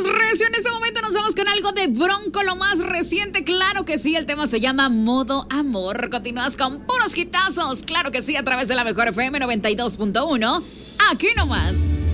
recio. En este momento nos vamos con algo de Bronco, lo más reciente. Claro que sí, el tema se llama Modo Amor. Continúas con puros hitazos. Claro que sí, a través de la mejor FM 92.1. Aquí nomás.